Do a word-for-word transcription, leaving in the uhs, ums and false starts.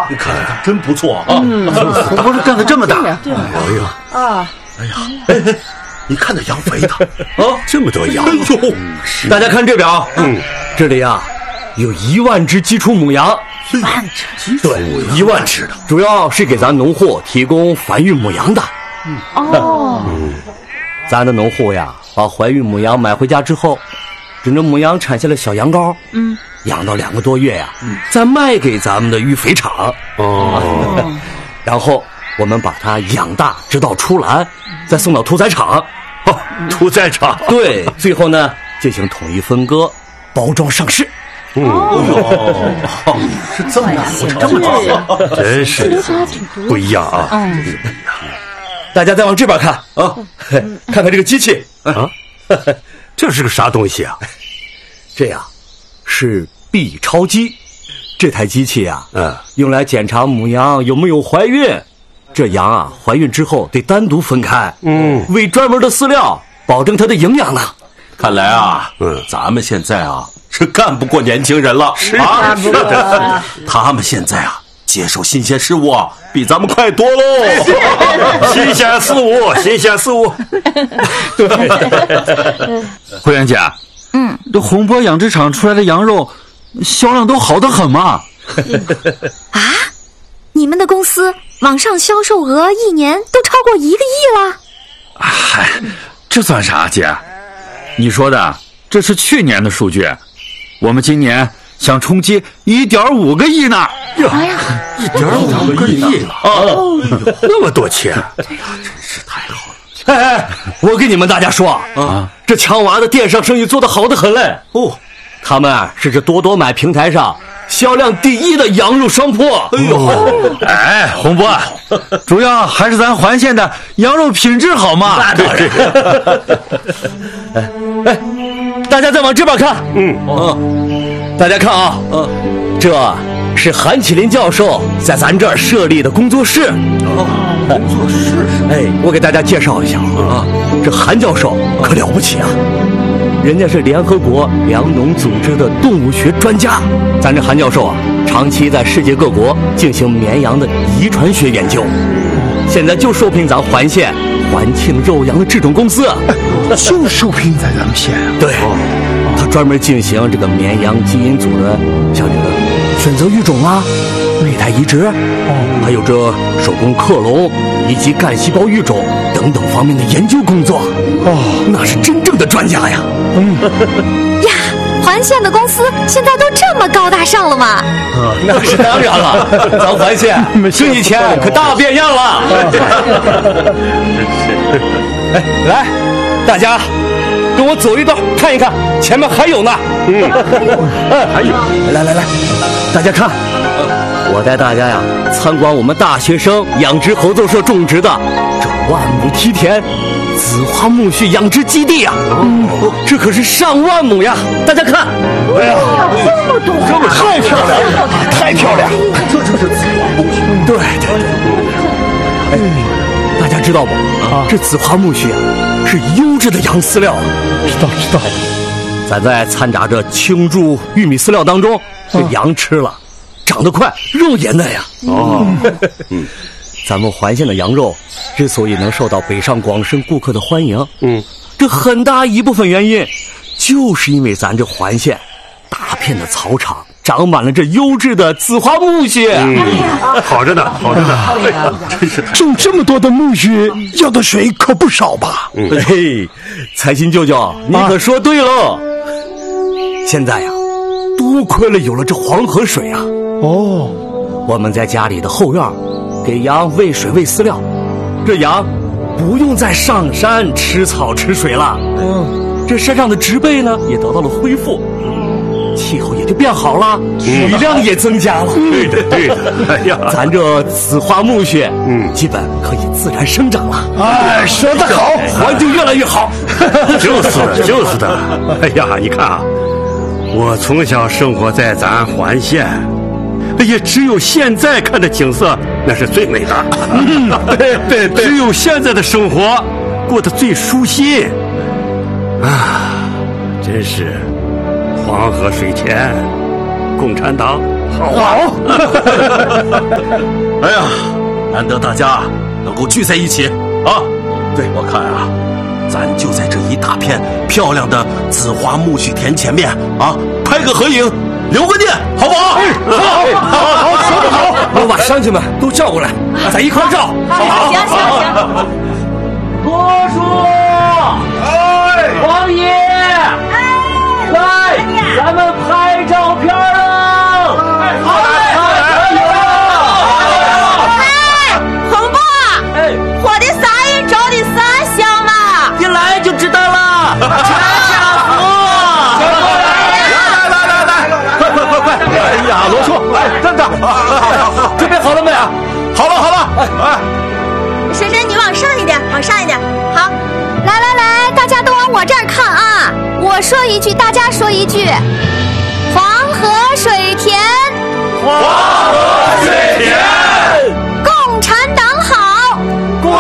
你看看，真不错啊！ 嗯，红波干得这么大，哎呀啊！哎呀，哎哎，你看那羊肥的啊，这么多羊！哎呦， 大家看这表，嗯，这里啊有一万只基础母羊， 一万只， 对，一万只的，主要是给咱农户提供繁育母羊的。 嗯哦， 嗯，咱的农户呀，把怀孕母羊买回家之后，等着母羊产下了小羊羔，嗯，养到两个多月呀，嗯，再卖给咱们的育肥厂。哦，然后我们把它养大，直到出栏，再送到屠宰场。 哦，屠宰场。 对，最后呢进行统一分割，包装上市。 哦，是这么这么长，真是不一样啊！嗯， 大家再往这边看啊，看看这个机器啊，这是个啥东西啊？ 这呀是 B 超机，这台机器呀，嗯，用来检查母羊有没有怀孕。这羊啊怀孕之后得单独分开，嗯，喂专门的饲料，保证它的营养呢。 看来啊，嗯，咱们现在啊是干不过年轻人了， 是啊， 是的， 他们现在啊接受新鲜事物啊比咱们快多喽。 新鲜事物，新鲜事物。 对，慧媛姐，嗯，这红波养殖场出来的羊肉销量都好得很嘛。 啊，你们的公司网上销售额一年都超过一个亿了？ 嗨，这算啥，姐？你说的这是去年的数据，我们今年想冲击一点五个亿呢。 哎呀， 一点五个亿了啊！那么多钱，哎呀，真是太好了！ 哎哎，我跟你们大家说啊，这强娃的电商生意做得好得很嘞。哦，他们是这多多买平台上销量第一的羊肉商铺。 哎呦，哎，红波，主要还是咱环县的羊肉品质好嘛。 那当然。哎哎，大家再往这边看，嗯嗯，大家看啊，嗯，这是韩启林教授在咱这儿设立的工作室。哦，工作室。哎，我给大家介绍一下啊，这韩教授可了不起啊。人家是联合国粮农组织的动物学专家，咱这韩教授啊，长期在世界各国进行绵羊的遗传学研究，现在就受聘咱环县环庆肉羊的制种公司， 就受聘在咱们县啊。 对，他专门进行这个绵羊基因组的，像这个选择育种啊、胚胎移植，还有这手工克隆以及干细胞育种等等方面的研究工作。哦，那是真正的专家呀。嗯呀，环县的公司现在都这么高大上了吗？ 啊，那是当然了，咱环县跟以前可大变样了。哎，来，大家跟我走一段，看一看，前面还有呢。嗯，还有，来来来，大家看，我带大家呀参观我们大学生养殖合作社种植的这万亩梯田紫花苜蓿养殖基地呀、啊嗯，这可是上万亩呀！大家看， 哎呀，这么多，这么太漂亮了，太漂亮！ 这就是紫花苜蓿。 对对对。哎，大家知道不？啊，这紫花苜蓿啊，是优质的羊饲料。 知道知道。 咱在掺杂着青贮玉米饲料当中，这羊吃了，长得快，肉也嫩呀。哦，嗯。咱们环县的羊肉之所以能受到北上广深顾客的欢迎，嗯，这很大一部分原因就是因为咱这环县大片的草场长满了这优质的紫花苜蓿。嗯， 好着呢，好着呢，哎呀，真是种这么多的苜蓿，要的水可不少吧？ 嗯，嘿，财新舅舅，你可说对了。啊、现在呀，多亏了有了这黄河水啊！哦，我们在家里的后院给羊喂水喂饲料，这羊不用再上山吃草吃水了。嗯，这山上的植被呢也得到了恢复，气候也就变好了，雨量也增加了。 嗯、对的，对的。哎呀， 咱这紫花苜蓿，嗯，基本可以自然生长了。 哎，说得好， 环境越来越好。 就是的，就是的。哎呀，你看啊，我从小生活在咱环县。也只有现在看的景色那是最美的，嗯，对对对，只有现在的生活过得最舒心啊！真是黄河水前共产党， 好。 哎呀，难得大家能够聚在一起啊！对，我看啊，咱就在这一大片漂亮的紫花苜蓿田前面啊，拍个合影，留个念，好不好？ 好，好，好，说得好！我把乡亲们都叫过来，咱一块照。 好，行行行。 多叔，哎，王爷，哎，来，咱们拍照片啊！好嘞， 哎，红布，哎，我的仨人照的啥相嘛？ 一来就知道了。全家福！ 来来来来，快快快快！哎呀，罗叔，哎，等等， 准备好了没啊？ 好了好了，哎哎。 婶婶，你往上一点，往上一点。好，来来来，大家都往我这儿看啊！我说一句，大家说一句。黄河水甜， 黄河水甜。